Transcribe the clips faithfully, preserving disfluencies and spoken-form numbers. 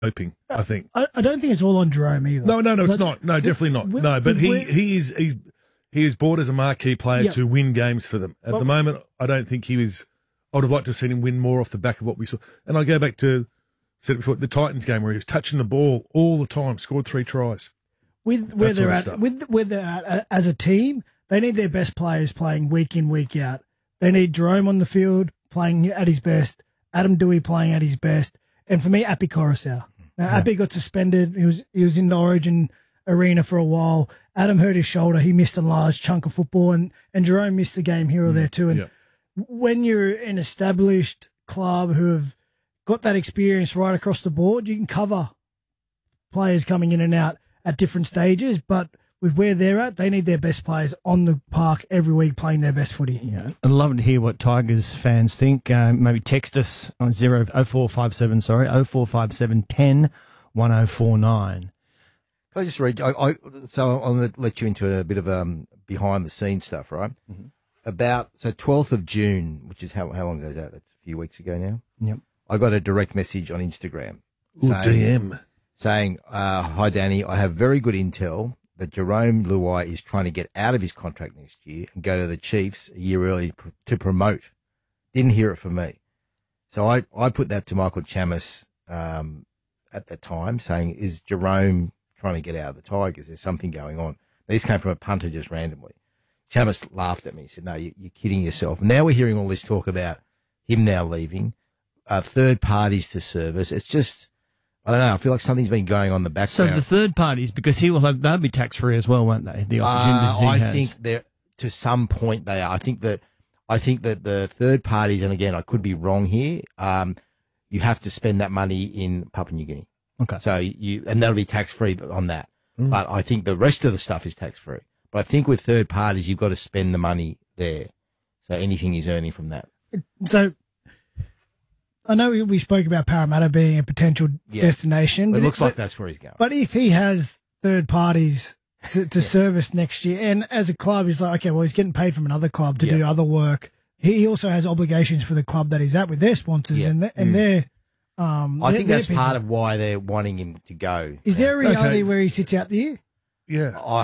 hoping, I think. I, I don't think it's all on Jerome either. No, no, no, it's But not. No, definitely not. we- No, but if he, we're- he is he's he is bought as a marquee player Yeah. to win games for them. At Well- the moment, I don't think he was. I would have liked to have seen him win more off the back of what we saw. And I go back to said it before the Titans game where he was touching the ball all the time, scored three tries. with where that they're sort of at, stuff. with where they're at uh, as a team, they need their best players playing week in, week out. They need Jerome on the field playing at his best, Adam Dewey playing at his best, and for me, Appy Coruscant. Now, Yeah. Appy got suspended. He was he was in the Origin arena for a while. Adam hurt his shoulder. He missed a large chunk of football, and, and Jerome missed a game here or there too. And Yeah. when you're an established club who have got that experience right across the board, you can cover players coming in and out at different stages. But with where they're at, they need their best players on the park every week playing their best footy. Yeah, I'd love to hear what Tigers fans think. Uh, maybe text us on zero oh four five seven. Sorry, oh four five seven ten one oh four nine. Can I just read? I, I, so I'll let- let you into a bit of um, behind the scenes stuff, right? Mm-hmm. About so twelfth of June, which is how how long ago is that? That's a few weeks ago now. Yep. I got a direct message on Instagram Ooh, saying, D M. saying, uh, "Hi Danny, I have very good intel that Jerome Luai is trying to get out of his contract next year and go to the Chiefs a year early pr- to promote." Didn't hear it from me, so I, I put that to Michael Chammas um, at the time, saying, "Is Jerome trying to get out of the Tigers? There's something going on." This came from a punter just randomly. Chammas laughed at me. He said, "No, you, you're kidding yourself." Now we're hearing all this talk about him now leaving, uh, third parties to service. It's just, I don't know. I feel like something's been going on in the So background. the third parties, because he will have, they'll be tax free as well, won't they? The opportunities Uh, he I has. think they're to some point they are. I think that I think that the third parties, and again, I could be wrong here. Um, you have to spend that money in Papua New Guinea. Okay. So you, and that'll be tax free on that. But I think the rest of the stuff is tax free. But I think with third parties, you've got to spend the money there. So anything he's earning from that. So I know we- we spoke about Parramatta being a potential Yeah. destination. It but looks but- like that's where he's going. But if he has third parties to, to service next year, and as a club, he's like, okay, well, he's getting paid from another club to Yeah. do other work. He he also has obligations for the club that he's at with their sponsors, Yeah. and they're, and they're. Um, I they're- think they're that's people. part of why they're wanting him to go. Is there a reality Okay. where he sits out the year? Yeah. I,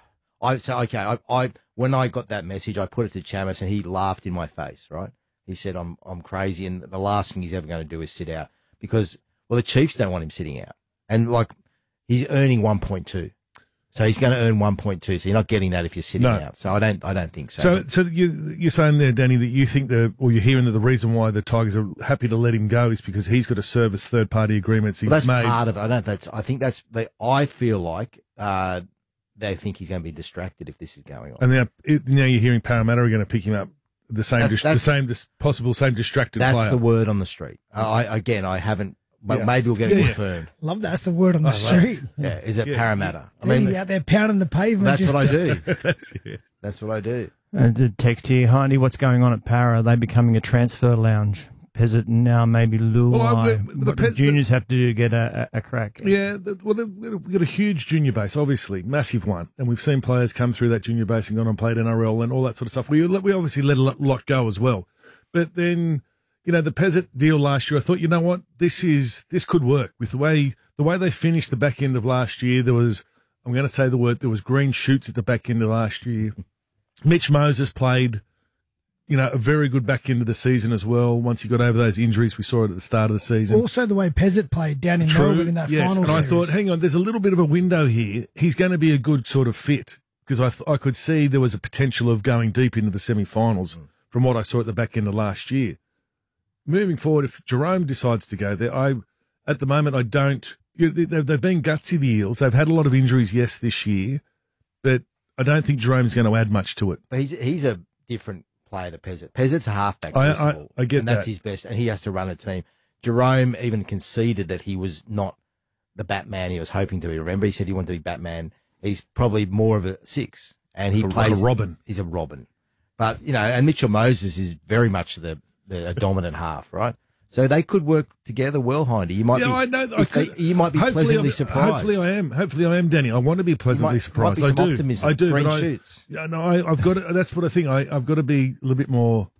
I so okay. I, I when I got that message, I put it to Chammas, and he laughed in my face. Right? He said, "I'm I'm crazy," and the last thing he's ever going to do is sit out because well, the Chiefs don't want him sitting out, and like he's earning one point two, so he's going to earn one point two. So you're not getting that if you're sitting No. out. So I don't I don't think so. So, so you, you're saying there, Danny, that you think the, or you're hearing that the reason why the Tigers are happy to let him go is because he's got to service third party agreements he's Well, that's made. part of it. I don't. That's. I think that's. They, I feel like uh, they think he's going to be distracted if this is going on. And now, it, now you're hearing Parramatta are going to pick him up. The same, That's- dis- the that's- same, dis- possible same distracted That's player. the word on the street. Uh, I again, I haven't. But Yeah. maybe we'll get it Yeah. confirmed. Love that. That's the word on the Oh, right. street. Yeah, is it Yeah. Parramatta? I I mean, mean, out there pounding the pavement. that's just, what I do. That's it. That's what I do. Uh, the text here, Heidi, what's going on at Para? Are they becoming a transfer lounge? Peasant now maybe Luai. Well, I- the- the what do Pez- juniors have to do to get a, a, a crack? Yeah, the, well, the, we've got a huge junior base, obviously, massive one, and we've seen players come through that junior base and gone and played N R L and all that sort of stuff. We we obviously let a lot- lot go as well, but then you know the Peasant deal last year. I thought, you know what, this is this could work with the way the way they finished the back end of last year. There was, I'm going to say the word, there was green shoots at the back end of last year. Mitch Moses played, you know, a very good back end of the season as well. Once he got over those injuries, we saw it at the start of the season. Also, the way Pezzett played down in True, Melbourne in that yes. final And I series. thought, hang on, there's a little bit of a window here. He's going to be a good sort of fit because I, th- I could see there was a potential of going deep into the semi-finals Mm. from what I saw at the back end of last year. Moving forward, if Jerome decides to go there, I, at the moment, I don't. You know, they've, they've been gutsy, the Eels. They've had a lot of injuries, yes, this year, but I don't think Jerome's going to add much to it. But he's he's a different player to Peasant. Peasant's a halfback, I- first of I- all, I get and that's that. his best, and he has to run a team. Jerome even conceded that he was not the Batman he was hoping to be. Remember, he said he wanted to be Batman. He's probably more of a six, and he Like a- plays like a Robin. He's a Robin, but you know, and Mitchell Moses is very much the the a dominant half, right? So they could work together well, Hindy. You might Yeah, be, I know. I if they- could, you might be hopefully pleasantly I'm- surprised. Hopefully, I am. Hopefully, I am, Danny. I want to be pleasantly might- surprised. might be some I do. optimism, I do. green but I, shoots. Yeah, no, I, I've got. To, that's what I think. I, I've got to be a little bit more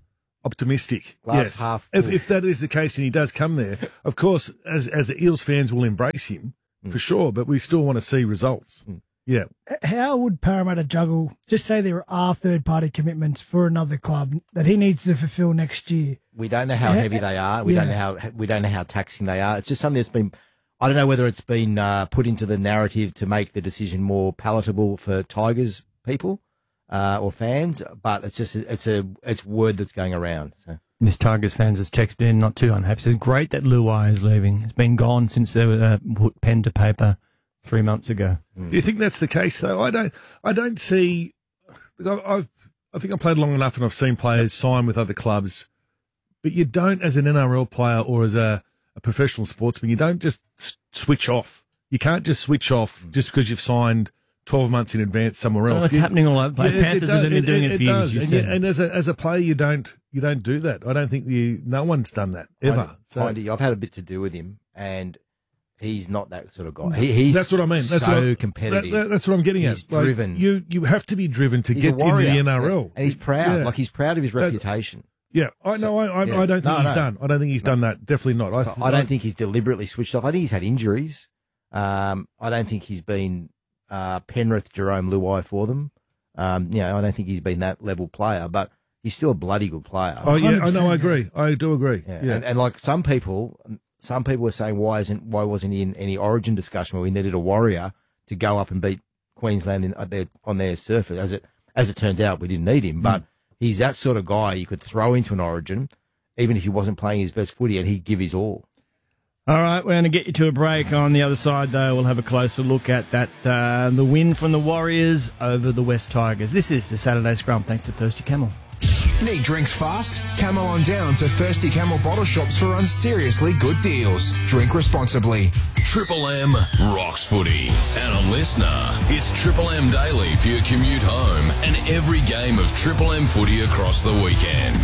optimistic. Glass yes. half If, full. if that is the case and he does come there, of course, as as the Eels fans will embrace him Mm. for sure, but we still want to see results. Mm. Yeah. How would Parramatta juggle, just say there are third-party commitments for another club that he needs to fulfil next year? We don't know how Yeah. heavy they are. We don't know Yeah. how we don't know how taxing they are. It's just something that's been. I don't know whether it's been uh, put into the narrative to make the decision more palatable for Tigers people uh, or fans, but it's just it's a it's word that's going around. So. This Tigers fans has texted in, not too unhappy. Says, great that Luai is leaving. It's been gone since they were uh, put pen to paper three months ago. Do you think that's the case though? I don't. I don't see. I, I, I think I've played long enough and I've seen players sign with other clubs, but you don't, as an N R L player or as a, a professional sportsman, you don't just s- switch off. You can't just switch off just because you've signed twelve months in advance somewhere else. Well, it's You- happening all over the place. Yeah, it- Panthers it have does- been doing it, it for years. does. You And, said. you- and as a as a player, you don't you don't do that. I don't think you. No one's done that ever. So Hindy, I've had a bit to do with him, and he's not that sort of guy. He, he's that's what I mean. That's so what I, competitive. That, that, that's what I'm getting He's at. Like, driven. You you have to be driven to He's get a into warrior. the N R L, and he's proud. Yeah. Like he's proud of his That- reputation. Yeah, I know. I, I, Yeah. I don't think No, he's no. done. I don't think he's done that. Definitely not. I, So I don't think he's deliberately switched off. I think he's had injuries. Um, I don't think he's been uh, Penrith, Jerome Luai for them. Um, you know, I don't think he's been that level player, but he's still a bloody good player. Oh yeah, I know. I one hundred percent. agree. I do agree. Yeah. Yeah, And, and like some people, some people were saying, why isn't why wasn't he in any Origin discussion where we needed a warrior to go up and beat Queensland in, at their, on their surface? As it as it turns out, we didn't need him, but he's that sort of guy you could throw into an Origin, even if he wasn't playing his best footy, and he'd give his all. All right, we're going to get you to a break. On the other side, though, we'll have a closer look at that uh, the win from the Warriors over the West Tigers. This is the Saturday Scrum, thanks to Thirsty Camel. Need drinks fast? Camel on down to Thirsty Camel bottle shops for unseriously good deals. Drink responsibly. Triple M rocks footy. And a listener, it's Triple M Daily for your commute home and every game of Triple M footy across the weekend.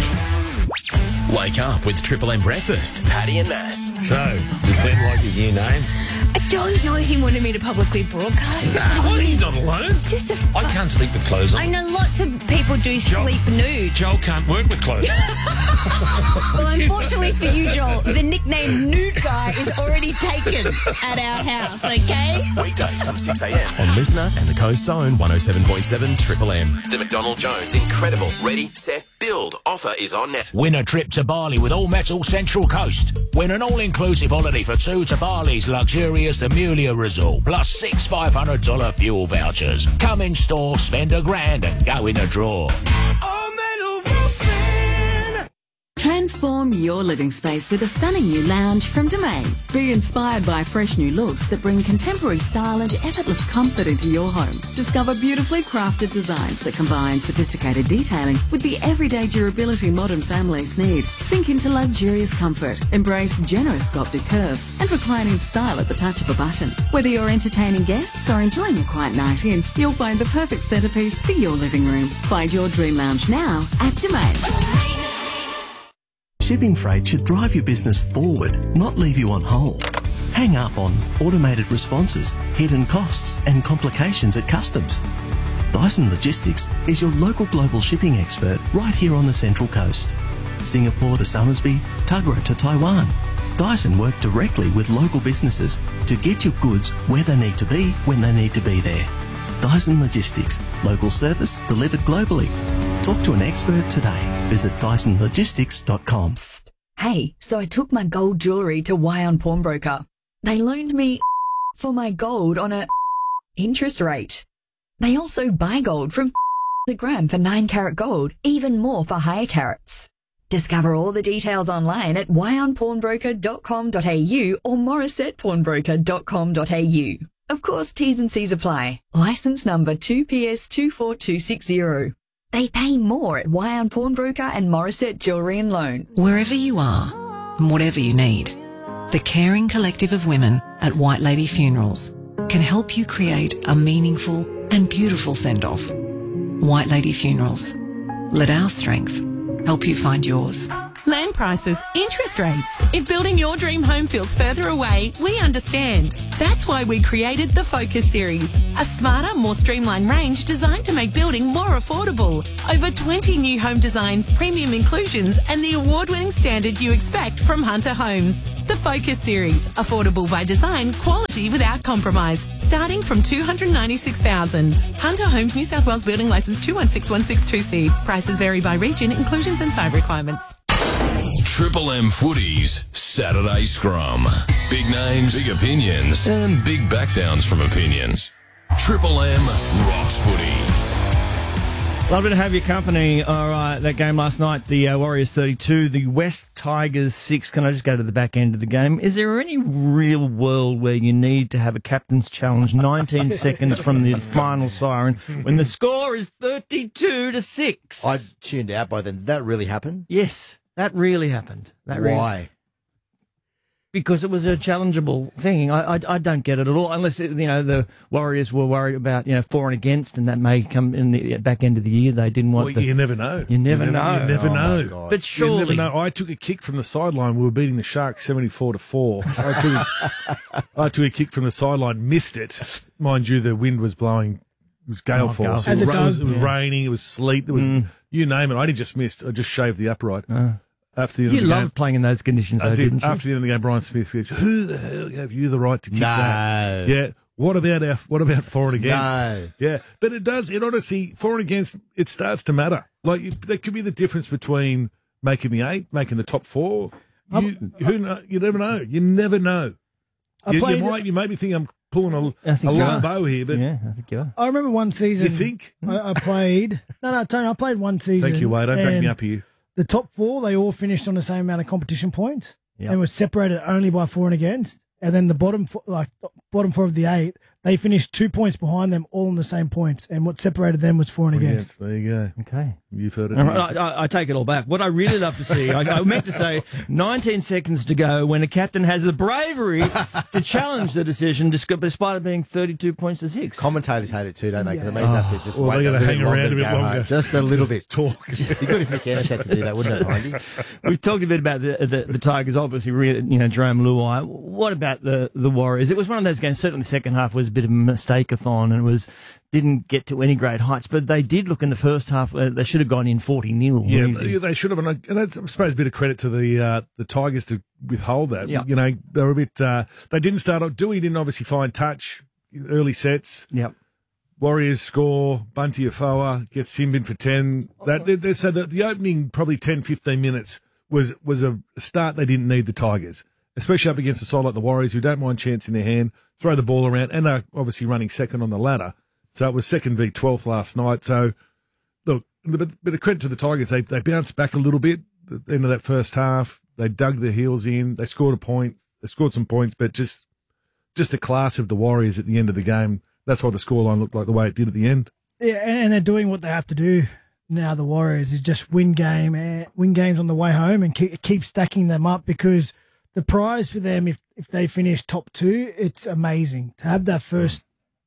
Wake up with Triple M breakfast. Paddy and Mass. So, does Ben like his new name? I don't know if he wanted me to publicly broadcast it. Well, he's not alone. Just a, I can't sleep with clothes on. I know lots of people do sleep nude. Joel can't work with clothes. Well, unfortunately for you, Joel, the nickname Nude Guy is already taken at our house, okay? Weekdays from six a.m. on Listener and the Coast's own one oh seven point seven Triple M. The McDonald Jones Incredible Ready, Set, Build offer is on now. Win a trip to Bali with All Metal Central Coast. Win an all-inclusive holiday for two to Bali's luxurious Amelia Resort, plus six five hundred dollars fuel vouchers. Come in store, spend a grand and go in the draw. Transform your living space with a stunning new lounge from Domain. Be inspired by fresh new looks that bring contemporary style and effortless comfort into your home. Discover beautifully crafted designs that combine sophisticated detailing with the everyday durability modern families need. Sink into luxurious comfort. Embrace generous sculpted curves and reclining style at the touch of a button. Whether you're entertaining guests or enjoying a quiet night in, you'll find the perfect centerpiece for your living room. Find your dream lounge now at Domain. Shipping freight should drive your business forward, not leave you on hold. Hang up on automated responses, hidden costs, and complications at customs. Dyson Logistics is your local global shipping expert right here on the Central Coast. Singapore to Somersby, Tuggerah to Taiwan. Dyson work directly with local businesses to get your goods where they need to be when they need to be there. Dyson Logistics, local service delivered globally. Talk to an expert today. Visit dyson logistics dot com. Hey, so I took my gold jewellery to Wyon Pawnbroker. They loaned me for my gold on a interest rate. They also buy gold from the gram for nine carat gold, even more for higher carats. Discover all the details online at wyon pawnbroker dot com dot a u or morisset pawnbroker dot com dot a u. Of course, T's and C's apply. License number two P S two four two six zero. They pay more at Wyon Pawnbroker and Morisset Jewellery and Loan. Wherever you are, and whatever you need, the caring collective of women at White Lady Funerals can help you create a meaningful and beautiful send-off. White Lady Funerals. Let our strength help you find yours. Land prices, interest rates. If building your dream home feels further away, we understand. That's why we created the Focus series, a smarter, more streamlined range designed to make building more affordable. Over twenty new home designs, premium inclusions, and the award-winning standard you expect from Hunter Homes. The Focus series, affordable by design, quality without compromise, starting from two hundred ninety-six thousand dollars. Hunter Homes, New South Wales Building Licence two one six one six two C. Prices vary by region, inclusions and site requirements. Triple M Footy's Saturday Scrum. Big names, big opinions, and big backdowns from opinions. Triple M rocks footy. Lovely to have your company. All right, that game last night, the uh, Warriors thirty-two, the West Tigers six. Can I just go to the back end of the game? Is there any real world where you need to have a captain's challenge nineteen seconds from the final siren when the score is thirty-two to six? I tuned out by then. That really happened? Yes, that really happened. That really- Why? Because it was a challengeable thing. I, I I don't get it at all, unless it, you know the Warriors were worried about you know for and against, and that may come in the back end of the year. They didn't want. Well, the, you never know. You never you know. You never Oh, know. my God. But surely- you never know. I took a kick from the sideline. We were beating the Sharks seventy-four to four. I took I took a kick from the sideline, missed it. Mind you, the wind was blowing. It was gale Oh, force. gale It, force. was, As it it was does. Yeah. raining. It was sleet. There was Mm. you name it. I didn't just missed. I just shaved the upright. Uh. After the end You of the loved game. playing in those conditions, I though, did. didn't you? After the end of the game, Brian Smith goes, "Who the hell gave you the right to kick No. that?" Yeah. What about our, what about for and against? No. Yeah, but it does. It honestly, for and against, it starts to matter. Like you, that could be the difference between making the eight, making the top four. You, who know? You never know. You never know. I You, you played- might. You may be thinking I'm pulling a, I think a you long are. bow here, but yeah, I think you are. I remember one season. You think? I, I played? No, no, Tony. I played one season. Thank you, Wade. Don't back me and up here. The top four, they all finished on the same amount of competition points, Yep. and were separated only by for and against. And then the bottom, four, like bottom four of the eight, they finished two points behind them, all on the same points. And what separated them was for and against. Yes, there you go. Okay. You've heard it. All here. right, I, I take it all back. What I really love to see, I, I meant to say nineteen seconds to go when a captain has the bravery to challenge the decision despite it being thirty-two points to six. Commentators hate it too, don't they? Because it means Oh, they have to just well, wait they gotta a little hang longer around a to bit go home. longer. Just a little bit. Talk. Be good if Nick Ennis had to do that, wouldn't it, Hindy? We've talked a bit about the the, the Tigers, obviously, re- you know, Jerome Luai. What about the, the Warriors? It was one of those games, certainly the second half was a bit of a mistake-a-thon and it was didn't get to any great heights, but they did look in the first half, uh, they should have gone in forty nil. Yeah, they, they should have, and, I, and that's, I suppose, a bit of credit to the uh, the Tigers to withhold that. Yeah. You know, they were a bit. Uh, they didn't start off. Dewey didn't obviously find touch early sets. Yep. Warriors score. Bunty Afoa gets Simbin for ten. That they, they, so the, the opening probably ten, fifteen minutes was was a start they didn't need the Tigers, especially up against a side like the Warriors who don't mind chancing their hand, throw the ball around, and are obviously running second on the ladder. So it was second v twelfth last night. So look, a bit, bit of credit to the Tigers. They they bounced back a little bit at the end of that first half. They dug their heels in. They scored a point. They scored some points, but just just the class of the Warriors at the end of the game. That's why the scoreline looked like the way it did at the end. Yeah, and they're doing what they have to do now. The Warriors is just win game, eh, win games on the way home, and keep, keep stacking them up because the prize for them, if if they finish top two, it's amazing to have that first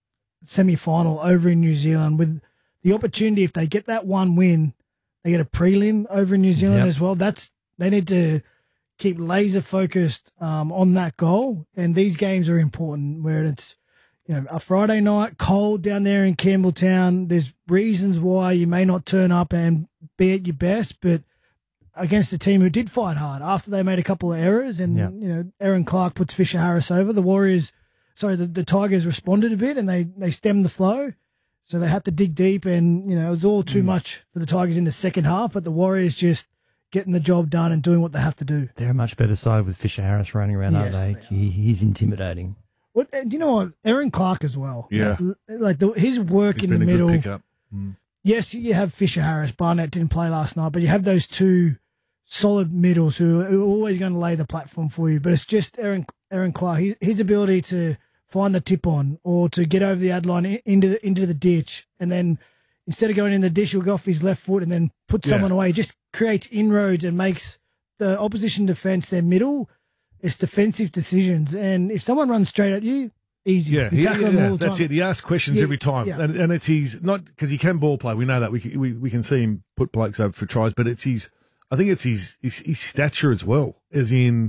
semi-final over in New Zealand with the opportunity. If they get that one win, they get a prelim over in New Zealand Yep. as well. That's they need to keep laser focused um, on that goal, and these games are important where it's. You know, a Friday night, cold down there in Campbelltown. There's reasons why you may not turn up and be at your best, but against a team who did fight hard after they made a couple of errors, and Yeah. you know, Aaron Clark puts Fisher Harris over. The Warriors, sorry, the, the Tigers responded a bit and they they stemmed the flow, so they had to dig deep, and you know, it was all too much for the Tigers in the second half. But the Warriors just getting the job done and doing what they have to do. They're a much better side with Fisher Harris running around, Yes, aren't they? Gee, he's intimidating. What uh, do you know? What Aaron Clark as well. Yeah. L- like the, his work He's in the been a middle. good pickup. Mm. Yes, you have Fisher Harris. Barnett didn't play last night, but you have those two solid middles who are, who are always going to lay the platform for you. But it's just Aaron Aaron Clark. His, his ability to find the tip on or to get over the ad line i- into the, into the ditch, and then instead of going in the ditch, he'll go off his left foot and then put Yeah. someone away. He just creates inroads and makes the opposition defense their middle. It's defensive decisions, and if someone runs straight at you, easy. Yeah, You he, tackle them yeah, all the that's time. it. He asks questions Yeah, every time, yeah. and, and it's his not because he can ball play. We know that we can, we we can see him put blokes over for tries, but it's his. I think it's his his, his stature as well, as in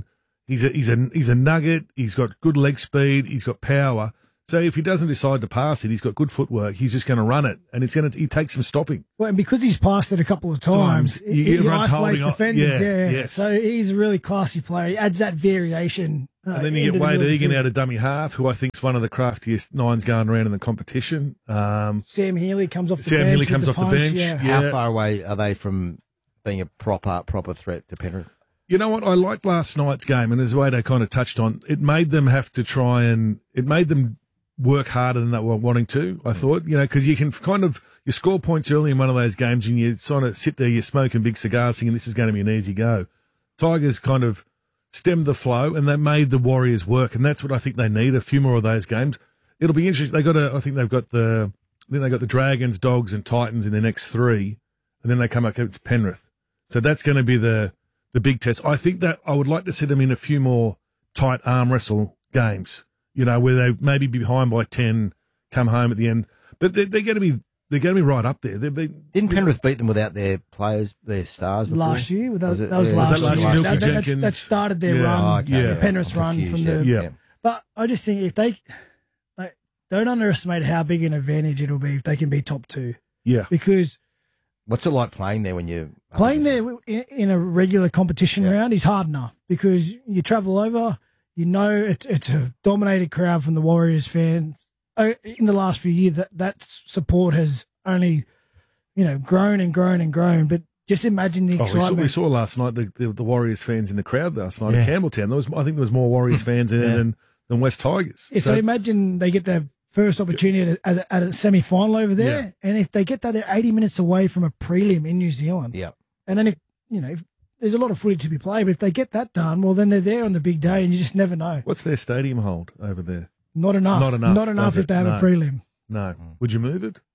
He's a he's a he's a nugget. He's got good leg speed. He's got power. So if he doesn't decide to pass it, he's got good footwork. He's just going to run it, and it's going to. He takes some stopping. Well, and because he's passed it a couple of times, Times, you- he, he everyone's isolates holding on. defenders. Yeah, Yeah, yes. So he's a really classy player. He adds that variation. Uh, And then you into get the Wade middle of the Egan field. out of dummy half, who I think is one of the craftiest nines going around in the competition. Um, Sam Healy comes off the Sam bench. Healy with comes the off the punch, bench. Yeah. Yeah. How far away are they from being a proper proper threat to Penrith? You know what? I liked last night's game, and as Wade kind of touched on, it made them have to try and it made them work harder than they were wanting to. I thought, you know, because you can kind of you score points early in one of those games, and you sort of sit there, you're smoking big cigars, thinking this is going to be an easy go. Tigers kind of stemmed the flow, and they made the Warriors work, and that's what I think they need. A few more of those games. It'll be interesting. They got a, I think they've got the, I think they got the Dragons, Dogs, and Titans in the next three, and then they come up against Penrith. So that's going to be the the big test. I think that I would like to see them in a few more tight arm wrestle games. You know, where they maybe be behind by ten, come home at the end, but they're, they're going to be they're going to be right up there. They've been, Didn't Penrith beat them without their players, their stars? Before? Last year, that was, it- that was yeah, last, Was that last year. year? That, Milky that, Jenkins? that started their Yeah. run, Oh, okay, the yeah. Penrith I'm run confused, from the. yeah. yeah. But I just think if they like, don't underestimate how big an advantage it'll be if they can be top two, yeah. because What's it like playing there when you're playing there in, in a regular competition Yeah. round is hard enough because you travel over, you know it's, it's a dominated crowd from the Warriors fans. Oh, in the last few years, that, that support has only, you know, grown and grown and grown. But just imagine the Oh, we, saw, excitement. we saw last night the, the, the Warriors fans in the crowd last night Yeah. at Campbelltown. There was, I think there was more Warriors fans there Yeah. than, than West Tigers. Yeah, so, imagine they get their first opportunity at, at, a, at a semi-final over there, Yeah. and if they get that, they're eighty minutes away from a prelim in New Zealand. Yeah. And then if you know, if, there's a lot of footage to be played, but if they get that done, well, then they're there on the big day, and you just never know. what's their stadium hold over there? Not enough. Not enough, Not enough does if it? they have No. a prelim. No. Would you move it?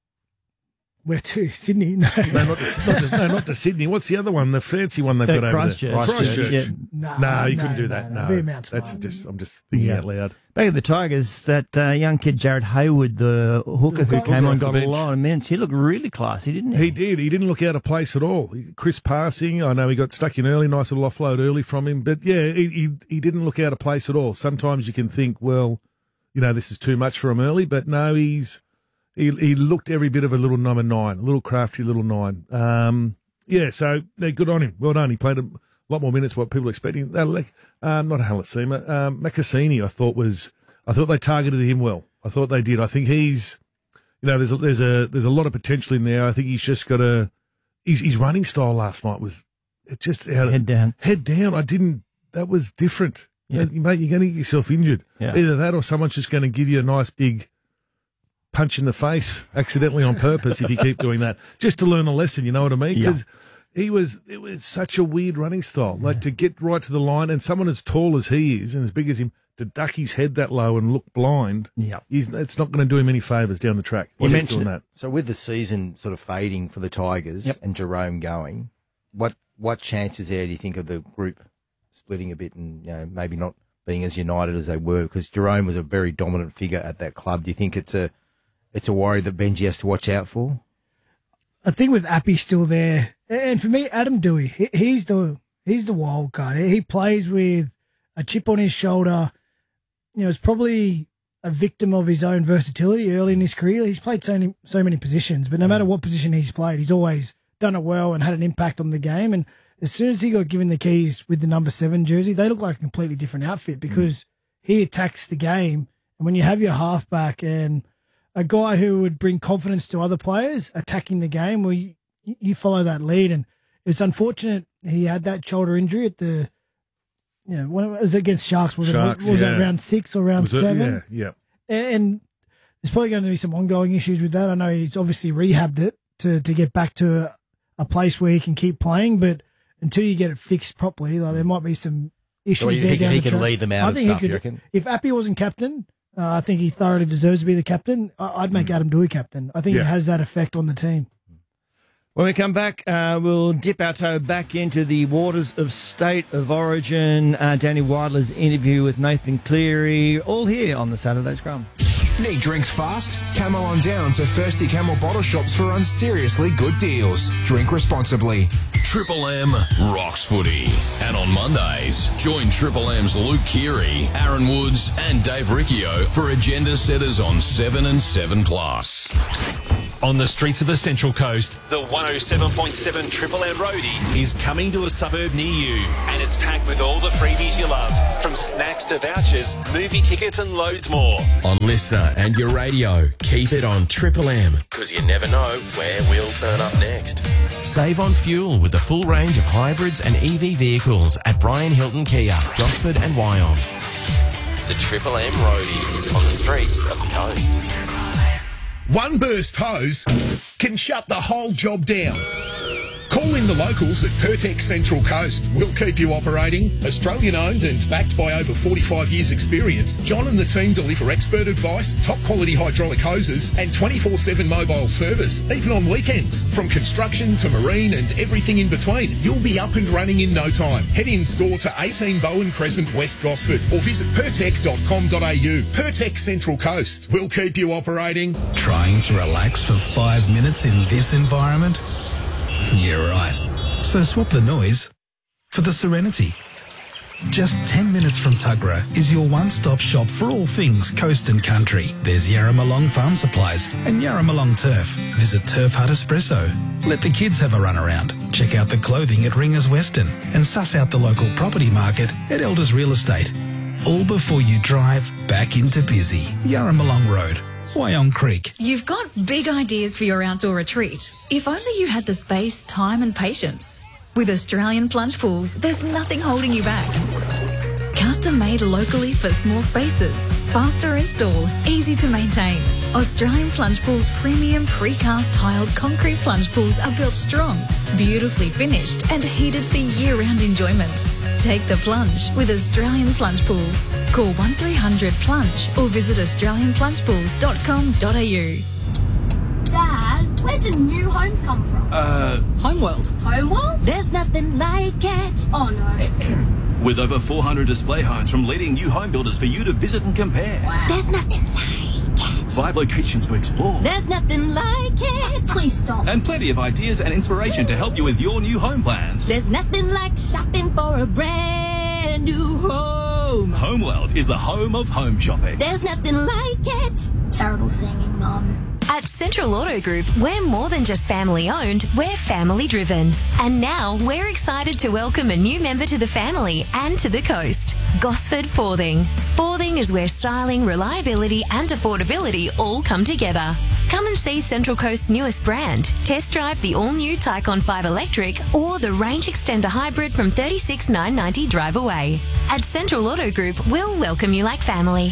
Where to? Sydney? No. No, not to, not to, no, not to Sydney. What's the other one? The fancy one they've Uh, got over Christchurch. there. Christchurch. Yeah. No, No, you no, couldn't do no, that. no. No, Be a mountain that's one. just. I'm just thinking Yeah. out loud. Back at the Tigers, that uh, young kid Jared Hayward, the hooker who Hooker came on, off the got a bench. lot of minutes. He looked really classy, didn't he? He did. He didn't look out of place at all. Chris passing. I know he got stuck in early. Nice little offload early from him. But yeah, he, he he didn't look out of place at all. Sometimes you can think, well, you know, this is too much for him early. But no, he's he he looked every bit of a little number nine, a little crafty little nine. Um, yeah. So yeah, good on him. Well done. He played a lot more minutes than what people were expecting. Uh, like, um, not Halasima. Um, Makasini, I thought was. I thought they targeted him well. I thought they did. I think he's. You know, there's a, there's a there's a lot of potential in there. I think he's just got a his, his running style last night was it just Head down. head down. I didn't. That was different. Yeah. You- mate, you're going to get yourself injured. Yeah. Either that or someone's just going to give you a nice big punch in the face accidentally on purpose if you keep doing that, just to learn a lesson. You know what I mean? Yeah. Because he was it was such a weird running style. Like to get right to the line, and someone as tall as he is and as big as him to duck his head that low and look blind. Yeah. He's, it's not going to do him any favours down the track. You He's mentioned doing that. So with the season sort of fading for the Tigers Yep. and Jerome going, what what chances there do you think of the group splitting a bit and you know maybe not being as united as they were? Because Jerome was a very dominant figure at that club. Do you think it's a it's a worry that Benji has to watch out for? I think with Appy still there, and for me, Adam Dewey, he, he's the he's the wild card. He plays with a chip on his shoulder. You know, it's probably a victim of his own versatility early in his career. He's played so many, so many positions, but no matter what position he's played, he's always done it well and had an impact on the game. And as soon as he got given the keys with the number seven jersey, they look like a completely different outfit because he attacks the game. And when you have your halfback and a guy who would bring confidence to other players attacking the game, well, you, you follow that lead. And it's unfortunate he had that shoulder injury at the, you know, when it was against Sharks, was Sharks, it was yeah. that round six or round Was it? seven? Yeah, yeah. And, and there's probably going to be some ongoing issues with that. I know he's obviously rehabbed it to, to get back to a, a place where he can keep playing, but until you get it fixed properly, like there might be some issues So you there think down he the can track. lead them out I of think he stuff, you could- reckon? If Appy wasn't captain, uh, I think he thoroughly deserves to be the captain. I, I'd make Adam Dewey captain. I think Yeah. he has that effect on the team. When we come back, uh, we'll dip our toe back into the waters of State of Origin. Uh, Danny Weidler's interview with Nathan Cleary, all here on the Saturday Scrum. Need drinks fast? Camel on down to Thirsty Camel bottle shops for unseriously good deals. Drink responsibly. Triple M rocks footy. And on Mondays, join Triple M's Luke Keary, Aaron Woods and Dave Riccio for Agenda Setters on seven and seven plus. On the streets of the Central Coast, the one oh seven point seven Triple M Roadie is coming to a suburb near you, and it's packed with all the freebies you love, from snacks to vouchers, movie tickets and loads more. On Listener and your radio, keep it on Triple M, because you never know where we'll turn up next. Save on fuel with the full range of hybrids and E V vehicles at Brian Hilton Kia, Gosford and Wyong. The Triple M Roadie on the streets of the coast. One burst hose can shut the whole job down. Call in the locals at Pertex Central Coast. We'll keep you operating. Australian owned and backed by over forty-five years experience, John and the team deliver expert advice, top quality hydraulic hoses and twenty-four seven mobile service, even on weekends. From construction to marine and everything in between, you'll be up and running in no time. Head in store to eighteen Bowen Crescent, West Gosford, or visit pertec dot com dot a u. Pertex Central Coast. We'll keep you operating. Trying to relax for five minutes in this environment? You're right. So swap the noise for the serenity. Just ten minutes from Tuggerah is your one-stop shop for all things coast and country. There's Yarramalong Farm Supplies and Yarramalong Turf. Visit Turf Hut Espresso. Let the kids have a run around. Check out the clothing at Ringers Western and suss out the local property market at Elders Real Estate. All before you drive back into busy Yarramalong Road, Wyong Creek. You've got big ideas for your outdoor retreat. If only you had the space, time and patience. With Australian Plunge Pools, there's nothing holding you back. Custom made locally for small spaces, faster install, easy to maintain. Australian Plunge Pools premium precast tiled concrete plunge pools are built strong, beautifully finished and heated for year-round enjoyment. Take the plunge with Australian Plunge Pools. Call one three hundred plunge or visit australian plunge pools dot com dot a u. Dad, where do new homes come from? Uh, Homeworld. Homeworld? There's nothing like it. Oh no. With over four hundred display homes from leading new home builders for you to visit and compare. Wow. There's nothing like it. Five locations to explore. There's nothing like it. Please stop. And plenty of ideas and inspiration to help you with your new home plans. There's nothing like shopping for a brand new home. Homeworld is the home of home shopping. There's nothing like it. Terrible singing, Mum. At Central Auto Group, we're more than just family owned, we're family driven. And now we're excited to welcome a new member to the family and to the coast, Gosford Forthing. Forthing is where styling, reliability and affordability all come together. Come and see Central Coast's newest brand. Test drive the all-new Tycon five Electric or the Range Extender Hybrid from thirty-six thousand nine hundred ninety drive away. At Central Auto Group, we'll welcome you like family.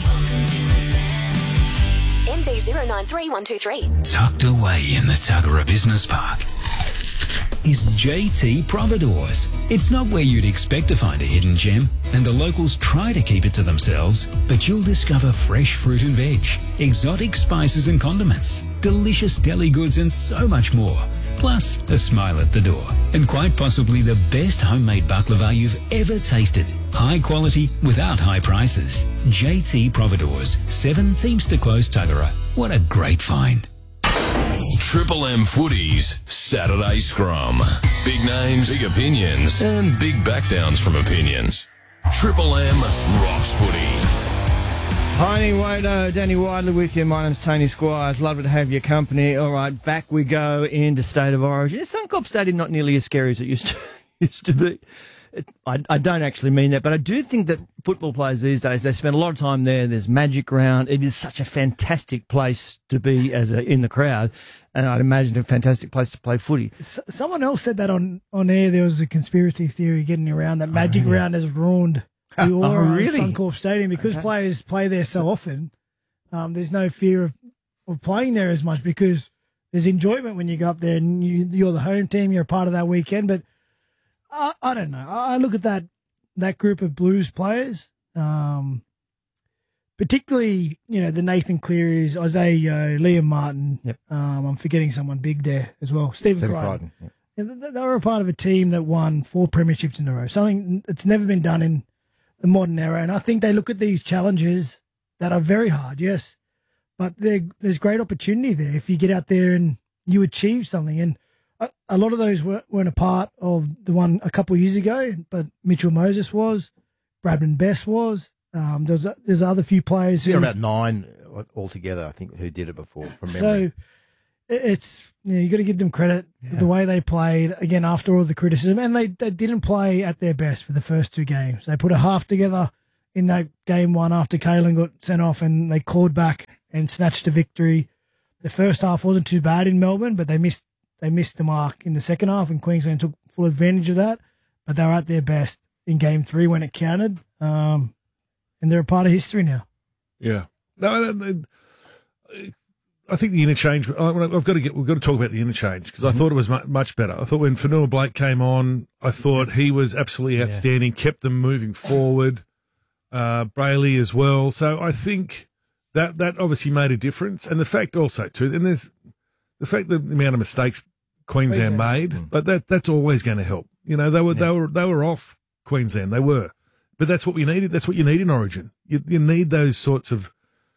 M D zero nine three one two three. Tucked away in the Tuggerah Business Park is J T Providores. It's not where you'd expect to find a hidden gem, and the locals try to keep it to themselves, but you'll discover fresh fruit and veg, exotic spices and condiments, delicious deli goods and so much more. Plus, a smile at the door. And quite possibly the best homemade baklava you've ever tasted. High quality without high prices. J T Providores, seven Teamster Close, Tuggerah. What a great find. Triple M Footy's Saturday Scrum. Big names, big opinions, and big backdowns from opinions. Triple M rocks footy. Heine Wader, Danny Widley with you. My name's Tony Squires. Lovely to have your company. All right, back we go into State of Origin. Is Suncorp Stadium not nearly as scary as it used to, used to be? It, I, I don't actually mean that, but I do think that football players these days, they spend a lot of time there. There's magic around. It is such a fantastic place to be as a, in the crowd, and I'd imagine a fantastic place to play footy. S- someone else said that on, on air. There was a conspiracy theory getting around that magic oh, yeah. round has ruined the aura oh, really? of Suncorp Stadium because okay. players play there so often. Um, there's no fear of, of playing there as much because there's enjoyment when you go up there and you, you're the home team. You're a part of that weekend, but I, I don't know. I look at that that group of Blues players, um, particularly, you know, the Nathan Clearys, Isaiah Yeo, Liam Martin. Yep. Um, I'm forgetting someone big there as well. Stephen, Stephen Crichton. Crichton. Yep. Yeah, they were a part of a team that won four premierships in a row, something that's never been done in the modern era. And I think they look at these challenges that are very hard, yes, but there, there's great opportunity there if you get out there and you achieve something. And a, a lot of those weren't, weren't a part of the one a couple of years ago, but Mitchell Moses was, Bradman Best was. Um, there's a, there's other few players who There are about nine altogether, I think, who did it before from memory. So it- it's you know, you got to give them credit the way they played again after all the criticism, and they, they didn't play at their best for the first two games. They put a half together in that game one after Kalen got sent off, and they clawed back and snatched a victory. The first half wasn't too bad in Melbourne, but they missed they missed the mark in the second half, and Queensland took full advantage of that. But they were at their best in game three when it counted, um, and they're a part of history now. Yeah. No, no, no, I think the interchange. I- I've got to get. We've got to talk about the interchange because I thought it was mu- much better. I thought when Fanua Blake came on, I thought he was absolutely outstanding. Kept them moving forward. Uh, Brayley as well. So I think that that obviously made a difference, and the fact also too. And there's the fact that the amount of mistakes Queensland made, but that that's always going to help. You know, they were they were they were off Queensland. They were, but that's what we needed. That's what you need in Origin. You you need those sorts of,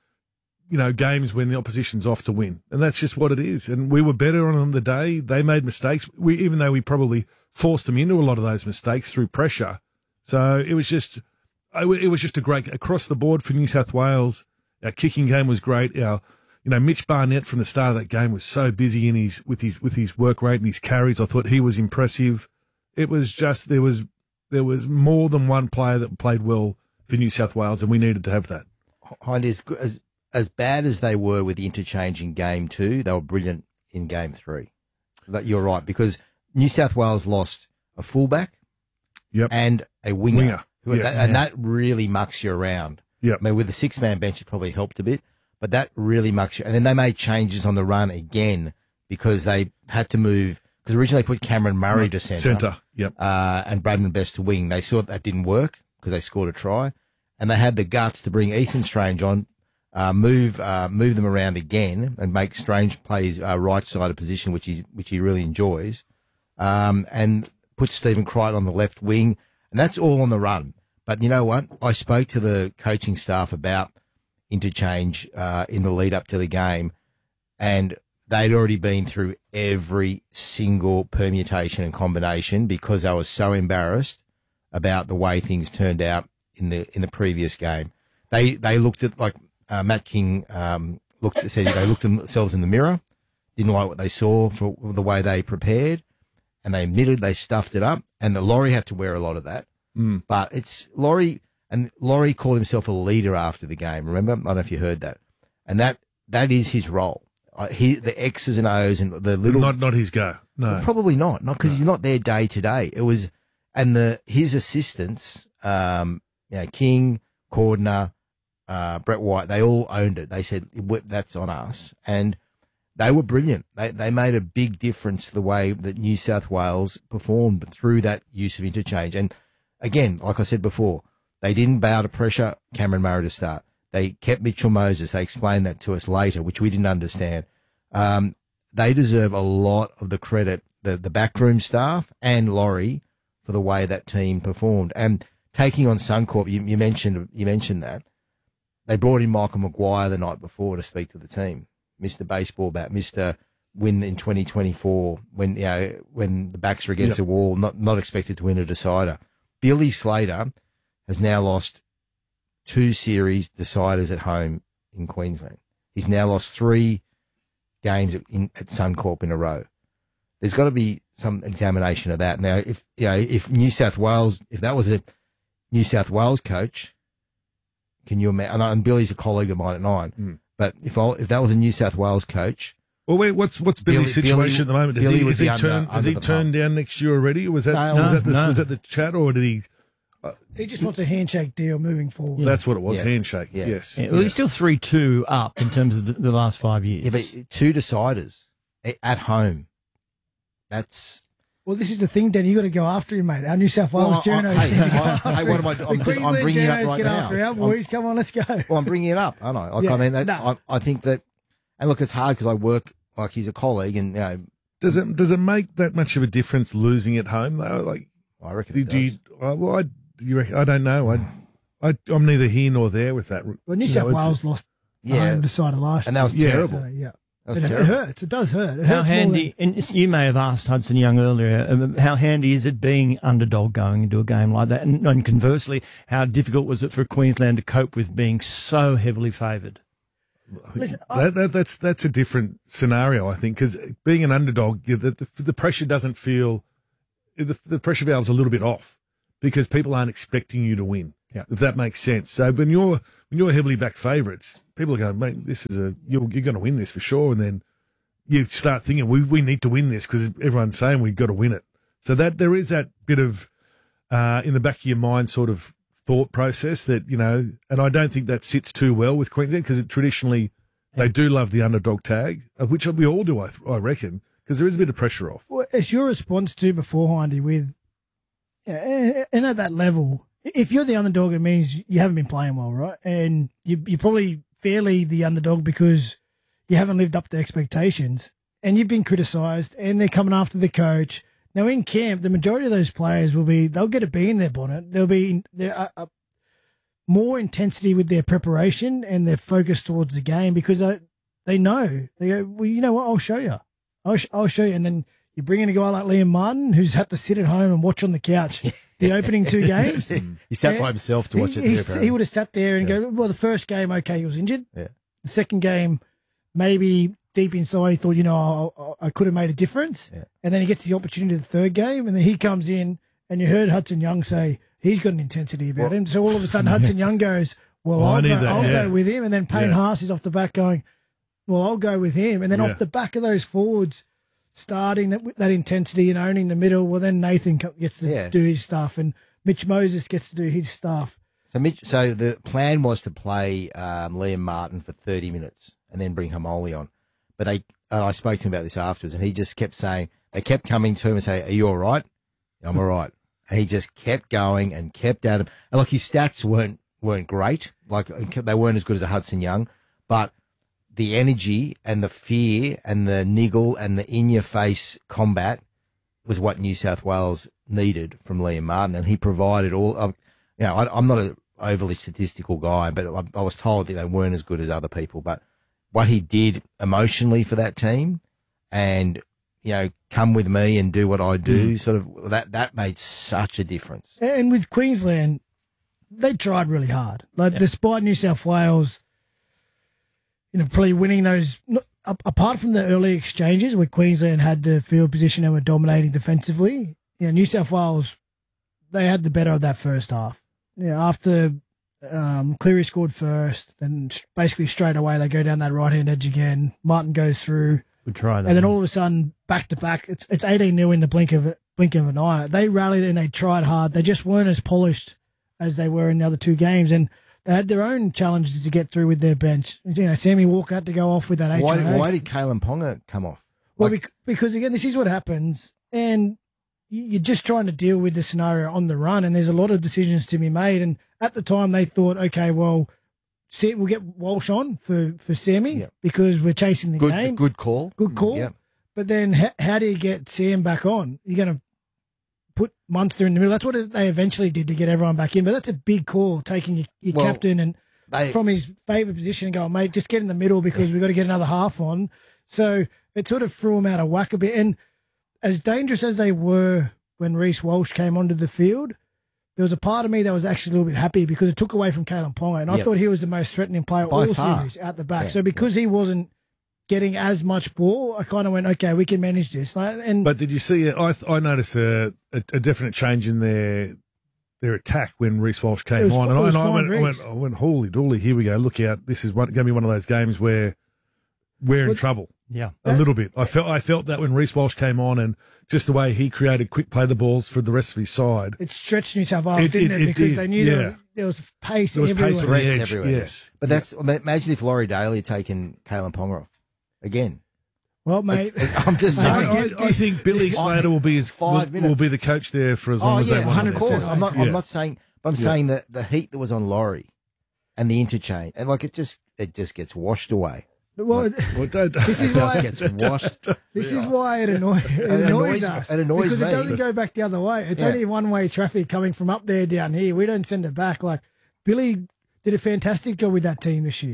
you know, games when the opposition's off to win. And that's just what it is. And we were better on them the day. They made mistakes. We, even though we probably forced them into a lot of those mistakes through pressure. So it was just, it was just a great, across the board for New South Wales. Our kicking game was great. Our, you know, Mitch Barnett from the start of that game was so busy in his, with his, with his work rate and his carries. I thought he was impressive. It was just, there was, there was more than one player that played well for New South Wales, and we needed to have that. Hind is good as, As bad as they were with the interchange in game two, they were brilliant in game three. That you're right, because New South Wales lost a fullback yep. and a winger. Winger, who- yes. and Yeah. that really mucks you around. Yep. I mean, with the six-man bench, it probably helped a bit, but that really mucks you. And then they made changes on the run again because they had to move, because originally they put Cameron Murray to centre. Centre, yep. Uh, and Bradman Best to wing. They saw that didn't work because they scored a try. And they had the guts to bring Ethan Strange on, Uh, move uh, move them around again and make Strange play his uh, right side of position, which he which he really enjoys, um, and put Stephen Crichton on the left wing, and that's all on the run. But you know what? I spoke to the coaching staff about interchange uh, in the lead up to the game, and they'd already been through every single permutation and combination because they were so embarrassed about the way things turned out in the in the previous game. They they looked at like. Uh, Matt King um, looked said they looked at themselves in the mirror, didn't like what they saw for the way they prepared, and they admitted they stuffed it up. And the Laurie had to wear a lot of that. Mm. But it's Laurie, and Laurie called himself a leader after the game. Remember? I don't know if you heard that. And that that is his role. Uh, he the X's and O's and the little Not not his go. No. well, probably not, not because he's not there day to day. It was, and the his assistants, um, you know, King, Cordner. Uh, Brett White, they all owned it. They said, that's on us. And they were brilliant. They they made a big difference to the way that New South Wales performed through that use of interchange. And again, like I said before, they didn't bow to pressure Cameron Murray to start. They kept Mitchell Moses. They explained that to us later, which we didn't understand. Um, they deserve a lot of the credit, the, the backroom staff and Laurie, for the way that team performed. And taking on Suncorp, you, you mentioned you mentioned that. They brought in Michael Maguire the night before to speak to the team, Mister Baseball Bat, Mister Win in twenty twenty-four when you know when the backs are against Yep. the wall, not not expected to win a decider. Billy Slater has now lost two series deciders at home in Queensland. He's now lost three games in, at Suncorp in a row. There's got to be some examination of that. Now, if you know, if New South Wales, if that was a New South Wales coach, can you imagine? And Billy's a colleague of mine at nine. Mm. But if I, if that was a New South Wales coach, well, wait, what's what's Billy's Billy- situation Billy- at the moment? Has Billy he, would has he be under- turned? Has under he the turned down next year already? Was that No, was that the, no. was that the chat, or did he? He just wants a handshake deal moving forward. That's what it was. Yeah. Handshake. Yeah. Yes. Yeah, well, he's still three two up in terms of the, the last five years. yeah, but two deciders a- at home. That's Well, this is the thing, Danny. You got to go after him, mate. Our New South Wales Well, I- journos. hey, get I- after hey, what am I- him. I'm The just- I'm Queensland bringing it up journos right get now. after our I'm- boys. Come on, let's go. well, I'm bringing it up, aren't I? Like, Yeah, I mean, that, no. I, I think that, and look, it's hard because I work like he's a colleague, and you know, Does it does it make that much of a difference losing at home though? Like, I reckon do, it do you? does. uh, Well, I do you reckon, I don't know. I, I I'm neither here nor there with that. Well, New You South know, it's- Wales lost Yeah. home decided last And that was year. terrible. So, yeah. That was it, it terrible. hurts. It does hurt. It How hurts more handy, than- and you may have asked Hudson Young earlier, um, how handy is it being underdog going into a game like that? And, and conversely, how difficult was it for Queensland to cope with being so heavily favoured? Listen, That, that, that's that's a different scenario, I think, because being an underdog, you, the, the, the pressure doesn't feel the, the pressure valve's a little bit off because people aren't expecting you to win. Yeah. If that makes sense. So when you're when you're heavily backed favourites, people are going, mate, this is a you're you're going to win this for sure, and then you start thinking we we need to win this because everyone's saying we've got to win it. So that there is that bit of uh, in the back of your mind sort of thought process that, you know, and I don't think that sits too well with Queensland because traditionally they do love the underdog tag, uh, which we all do, I, I reckon, because there is a bit of pressure off. Well, it's your response to before, Hindy, with, you know, and at that level, if you're the underdog, it means you haven't been playing well, right? And you, you're probably fairly the underdog because you haven't lived up to expectations and you've been criticised and they're coming after the coach. Now, in camp, the majority of those players will be, they'll get a bee in their bonnet. There'll be there a, a more intensity with their preparation and their focus towards the game because I, they know. They go, well, you know what? I'll show you. I'll, sh- I'll show you. And then you bring in a guy like Liam Martin who's had to sit at home and watch on the couch the opening two games. He sat by himself to watch he, it. He, too, apparently. he would have sat there and go, well, the first game, okay, he was injured. Yeah. The second game, maybe deep inside he thought, you know, I, I could have made a difference. Yeah. And then he gets the opportunity the third game, and then he comes in, and you heard Hudson Young say he's got an intensity about Well, him. So all of a sudden Hudson Young goes, well, Oh, I I'll, need go, that, I'll yeah. go with him. And then Payne Yeah. Haas is off the back going, well, I'll go with him. And then Yeah. off the back of those forwards, starting that, that intensity and owning the middle, well, then Nathan co- gets to Yeah. do his stuff, and Mitch Moses gets to do his stuff. So, Mitch, so the plan was to play um, Liam Martin for thirty minutes and then bring Hamoli on. But they, and I spoke to him about this afterwards, and he just kept saying, they kept coming to him and saying, are you all right? I'm all right. And he just kept going and kept at him. And like his stats weren't weren't great. Like they weren't as good as a Hudson Young, but the energy and the fear and the niggle and the in-your-face combat was what New South Wales needed from Liam Martin, and he provided all. Um, you know, I, I'm not an overly statistical guy, but I, I was told that they weren't as good as other people. But what he did emotionally for that team, and you know, come with me and do what I do, Mm. sort of that that made such a difference. And with Queensland, they tried really hard. Like, despite New South Wales, you know, probably winning those, not, a- apart from the early exchanges where Queensland had the field position and were dominating defensively, you know, New South Wales, they had the better of that first half. You know, after um, Cleary scored first, then sh- basically straight away they go down that right-hand edge again. Martin goes through. Good try, though. And then all of a sudden, back to back, it's it's eighteen nil in the blink of blink of an eye. They rallied and they tried hard. They just weren't as polished as they were in the other two games, and they had their own challenges to get through with their bench. You know, Sammy Walker had to go off with that H I A. Why did, why did Kalen Ponga come off? Well, bec- because again, this is what happens, and y- you're just trying to deal with the scenario on the run, and there's a lot of decisions to be made. And at the time, they thought, okay, well, see, we'll get Walsh on for for Sammy because we're chasing the Good, game. good call. Good call. Yeah. But then, h- how do you get Sam back on? You're going to put Munster in the middle. That's what it- they eventually did to get everyone back in. But that's a big call, taking your, your Well, captain and they- from his favourite position and going, mate, just get in the middle because we've got to get another half on. So it sort of threw him out of whack a bit. And as dangerous as they were when Reece Walsh came onto the field, there was a part of me that was actually a little bit happy because it took away from Kalen Ponga. And I Yep. thought he was the most threatening player By all far. series out the back. Yeah, so because he wasn't getting as much ball, I kind of went, okay, we can manage this. Like, and But did you see? it? I I noticed a, a, a definite change in their their attack when Reece Walsh It came was on, fi- and it I, was and I fine, went, I went, Reece. I went, holy dooly, here we go. Look out! This is going to be one of those games where we're in Well, trouble. Yeah, a little bit. I felt I felt that when Reece Walsh came on, and just the way he created quick play the balls for the rest of his side. it stretched New South Wales, It- didn't it- it? it Because did, they knew yeah. there, was, there was pace There was everywhere. pace on the Threats edge, everywhere. yes. But that's imagine if Laurie Daly had taken Kalen Ponga off again. Well, mate, I'm just Mate, saying. I, I, I think Billy Slater will be his, will, Five will minutes. be the coach there for as Oh long as yeah, they want. hundred him. course. I'm not. Yeah. I'm not saying. I'm Yeah. saying that the heat that was on Laurie and the interchange, and like it just, it just gets washed away. Well, Like, Well, don't- this is it just why gets washed. this is why it, annoy, it, It annoys, annoys- us. it annoys because me. it doesn't go back the other way. It's Yeah. only one way traffic coming from up there down here. We don't send it back. Like Billy did a fantastic job with that team this year.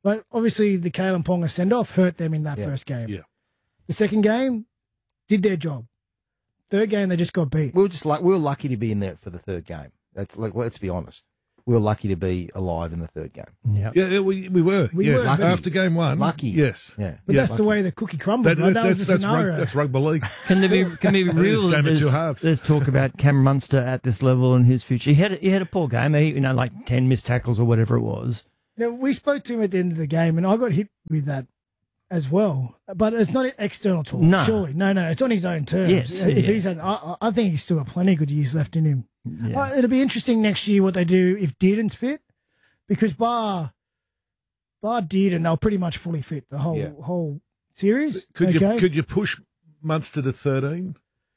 Like, obviously, the Kalen Ponga send-off hurt them in that Yeah. first game. Yeah. The second game did their job. Third game, they just got beat. We were just like we were lucky to be in there for the third game. That's like let's be honest. We were lucky to be alive in the third game. Yeah, yeah, we we were. We yes. were. Lucky. After game one, Lucky. Yes, yeah. But yeah. that's the way the cookie crumbled. That, right? that's, that was that's, the that's, scenario. rug, that's rugby league. Can there be can we be That real? is game of There's, two halves. there's talk about Cameron Munster at this level and his future. He had he had a poor game. He, you know, like ten missed tackles or whatever it was. Now, we spoke to him at the end of the game, and I got hit with that as well. But it's not an external talk. No. Surely. No, no. It's on his own terms. Yes, If yeah. he's had, I, I think he's still got plenty of good years left in him. Yeah. Uh, it'll be interesting next year what they do if Dearden's fit, because bar, bar Dearden, they'll pretty much fully fit the whole Yeah. whole series. Could okay? you could you push Munster to thirteen?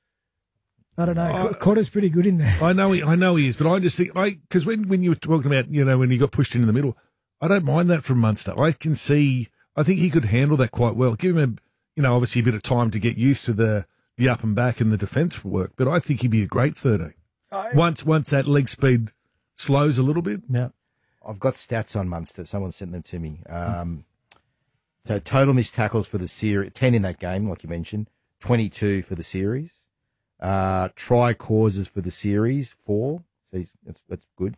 I don't know. I- Cotter's pretty good in there. I know he, I know he is, but I just think I because when, when you were talking about you know when he got pushed into the middle, I don't mind that from Munster. I can see. I think he could handle that quite well. Give him a you know obviously a bit of time to get used to the the up and back and the defence work, but I think he'd be a great thirteen. I- Once once that leg speed slows a little bit. Yeah. I've got stats on Munster. Someone sent them to me. Um, so total missed tackles for the series, ten in that game, like you mentioned, twenty-two for the series. Uh, try causes for the series, four. So he's, that's that's good.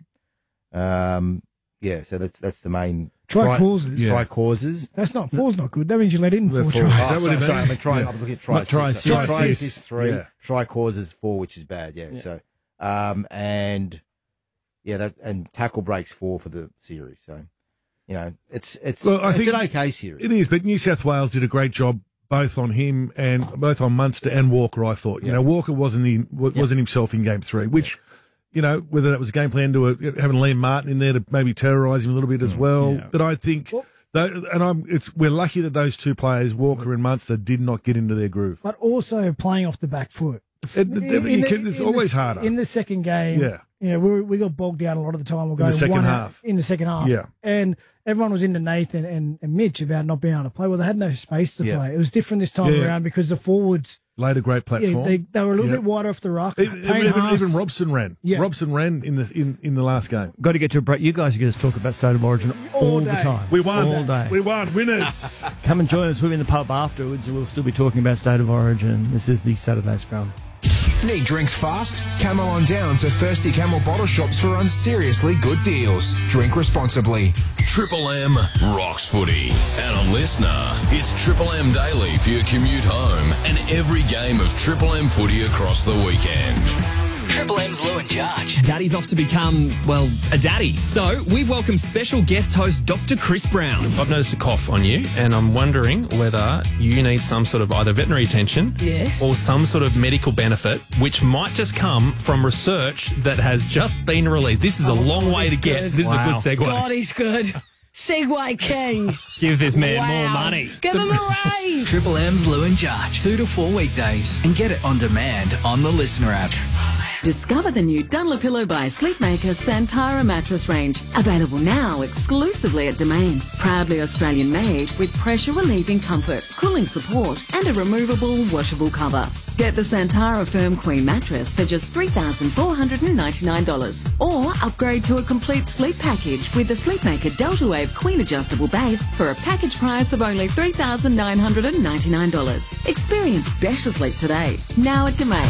Um, yeah, so that's that's the main Try causes? Try Yeah. causes. That's not four's not good. That means you let in four Four. tries. Oh, Is that what sorry, he sorry, meant? I mean, try, Yeah. I'm looking at try Not try assists. assists. So Try try assists, assists three. yeah. Try causes four, which is bad. Yeah. Yeah. So, um, and yeah, that and tackle breaks four for the series. So, you know, it's it's Well, I it's think an okay series. It is, but New South Wales did a great job both on him and both on Munster and Walker. I thought, you Yeah. know, Walker wasn't in, wa- Yeah. wasn't himself in game three, which, you know, whether that was a game plan to a, having Liam Martin in there to maybe terrorise him a little bit as well. Yeah. But I think, tho- and I'm, it's we're lucky that those two players, Walker and Munster, did not get into their groove. But also playing off the back foot. It- In- it- in you the- can- it's in always the, harder. In the second game, Yeah. you know, we, we got bogged down a lot of the time. We'll go In the second one half. in the second half. Yeah. And everyone was into Nathan and, and Mitch about not being able to play. Well, they had no space to Yeah. play. It was different this time Yeah. around because the forwards, Laid a great yeah, platform. they, they were a little Yeah. bit wider off the ruck. Even, Payne even, Haas- even Robson ran. Yeah. Robson ran in the in, in the last game. Got to get to a break. You guys are going to talk about State of Origin all, All the day. time. We won. all day. We won. Winners. Come and join us. We're in the pub afterwards, and we'll still be talking about State of Origin. This is the Saturday Scrum. Need drinks fast? Come on down to Thirsty Camel Bottle Shops for unseriously good deals. Drink responsibly. Triple M rocks footy. And a listener, it's Triple M Daily for your commute home and every game of Triple M footy across the weekend. Triple M's Lou and Jarge. Daddy's off to become, well, a daddy. So we've welcomed special guest host Doctor Chris Brown. I've noticed a cough on you, and I'm wondering whether you need some sort of either veterinary attention Yes. or some sort of medical benefit, which might just come from research that has just been released. This is a Oh, long God, way to he's get. good. This Wow. is a good segue. God, he's good. Segway King. Give this man Wow. more money. Give him a raise. Triple M's Lou and Jarge, two to four weekdays, and get it on demand on the Listener app. Discover the new Dunlopillo by Sleepmaker Santara mattress range. Available now exclusively at Domain. Proudly Australian made with pressure relieving comfort, cooling support and a removable washable cover. Get the Santara Firm Queen mattress for just three thousand four hundred ninety-nine dollars or upgrade to a complete sleep package with the Sleepmaker Delta Wave Queen adjustable base for a package price of only three thousand nine hundred ninety-nine dollars. Experience better sleep today. Now at Domain.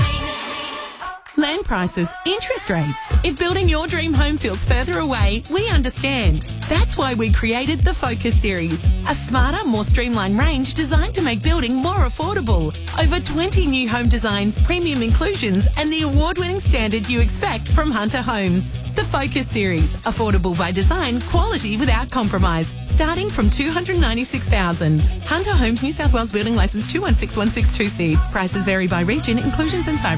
Land prices, interest rates. If building your dream home feels further away, we understand. That's why we created the Focus Series, a smarter, more streamlined range designed to make building more affordable. Over twenty new home designs, premium inclusions, and the award-winning standard you expect from Hunter Homes. The Focus Series, affordable by design, quality without compromise, starting from two hundred ninety-six thousand dollars. Hunter Homes, New South Wales Building Licence two one six one six two C. Prices vary by region, inclusions and cyber